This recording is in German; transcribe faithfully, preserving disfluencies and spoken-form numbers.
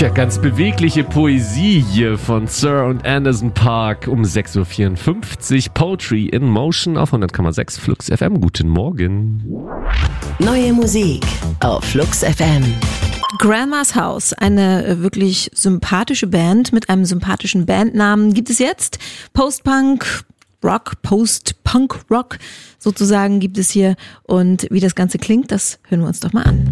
Tja, ganz bewegliche Poesie hier von Sir und Anderson .Paak um sechs Uhr vierundfünfzig. Poetry in Motion auf hundert Komma sechs Flux F M. Guten Morgen. Neue Musik auf Flux F M. Grandma's House, eine wirklich sympathische Band mit einem sympathischen Bandnamen, gibt es jetzt. Post-Punk, Rock, Post-Punk-Rock sozusagen gibt es hier. Und wie das Ganze klingt, das hören wir uns doch mal an.